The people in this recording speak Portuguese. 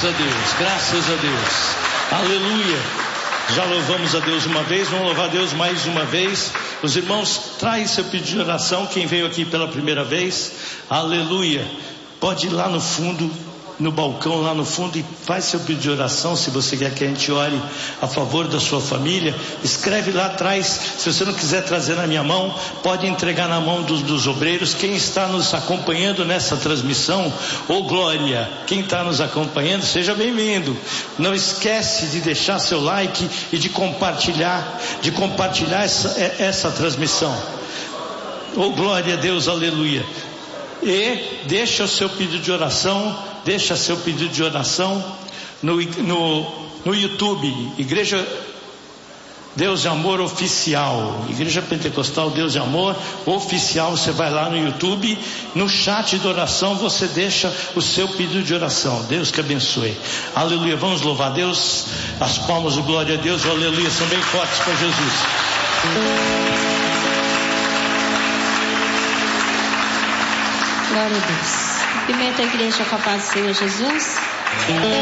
Graças a Deus, graças a Deus. Aleluia. Já louvamos a Deus uma vez, vamos louvar a Deus mais uma vez. Os irmãos, traz seu pedido de oração, quem veio aqui pela primeira vez. Aleluia. Pode ir lá no fundo, no balcão lá no fundo, e faz seu pedido de oração. Se você quer que a gente ore a favor da sua família, escreve lá atrás. Se você não quiser trazer na minha mão, pode entregar na mão dos obreiros. Quem está nos acompanhando nessa transmissão, glória, quem está nos acompanhando, seja bem-vindo. Não esquece de deixar seu like e de compartilhar essa transmissão. Glória a Deus, aleluia. E deixa o seu pedido de oração. Deixa seu pedido de oração no YouTube, Igreja Deus de Amor Oficial, Igreja Pentecostal Deus de Amor Oficial. Você vai lá no YouTube, no chat de oração você deixa o seu pedido de oração. Deus que abençoe. Aleluia, vamos louvar a Deus. As palmas de glória a Deus, aleluia, são bem fortes para Jesus. Glória a Deus. Cumprimento a igreja com a paz do Senhor Jesus.